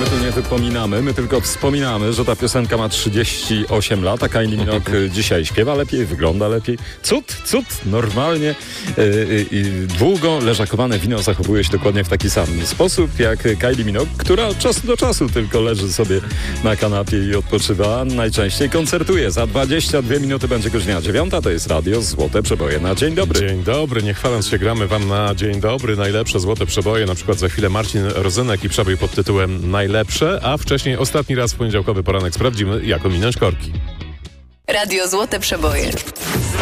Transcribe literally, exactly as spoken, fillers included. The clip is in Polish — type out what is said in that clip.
tu nie wypominamy, my tylko wspominamy, że ta piosenka ma trzydzieści osiem lat, a Kylie Minogue dzisiaj śpiewa lepiej, wygląda lepiej. Cud, cud, normalnie. Yy, yy, długo leżakowane wino zachowuje się dokładnie w taki sam sposób jak Kylie Minogue, która od czasu do czasu tylko leży sobie na kanapie i odpoczywa. Najczęściej koncertuje. Za dwadzieścia dwie minuty będzie godzina dziewiąta. To jest radio Złote Przeboje na dzień dobry. Dzień dobry, nie chwaląc się, gramy wam na dzień dobry najlepsze Złote Przeboje. Na przykład za chwilę Marcin Rozenek i przebój pod tytułem Najlepsze, a wcześniej ostatni raz w poniedziałkowy poranek sprawdzimy, jak ominąć korki. Radio Złote Przeboje.